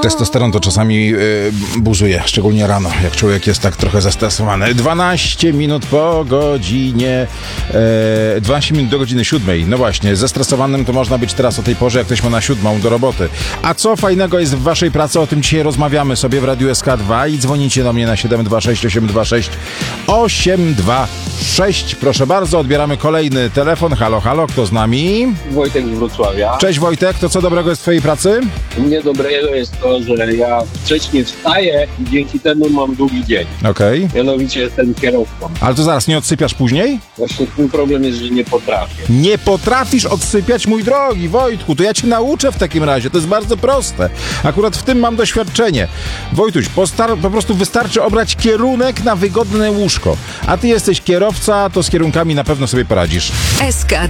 Testosteron to czasami buzuje, szczególnie rano, jak człowiek jest tak trochę zestresowany. 12 minut po godzinie, 12 minut do godziny 7. No właśnie, zestresowanym to można być teraz o tej porze, jak ktoś ma na 7 do roboty. A co fajnego jest w waszej pracy? O tym dzisiaj rozmawiamy sobie w Radiu SK2 i dzwonicie do mnie na 726 826 826. Proszę bardzo, odbieramy kolejny telefon. Halo, halo, kto z nami? Wojtek z Wrocławia. Cześć Wojtek, to co dobrego jest w twojej pracy? U mnie dobrego jest to, że ja wcześniej wstaję i dzięki temu mam długi dzień. Okej. Mianowicie jestem kierowcą. Ale to zaraz, nie odsypiasz później? Właśnie ten problem jest, że nie potrafię. Nie potrafisz odsypiać, mój drogi Wojtku, to ja cię nauczę w takim razie, to jest bardzo proste. Akurat w tym mam doświadczenie. Wojtuś, po prostu wystarczy obrać kierunek na wygodne łóżko. A ty jesteś kierowca, to z kierunkami na pewno sobie poradzisz. SK2